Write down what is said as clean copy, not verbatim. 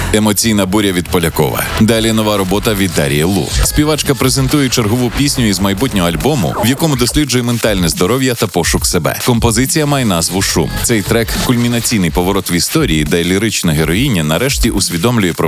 Емоційна буря від Полякова. Далі нова робота від Дарії Лу. Співачка презентує чергову пісню із майбутнього альбому, в якому досліджує ментальне здоров'я та пошук себе. Композиція має назву «Шум». Цей трек – кульмінаційний поворот в історії, де лірична героїня нарешті усвідомлює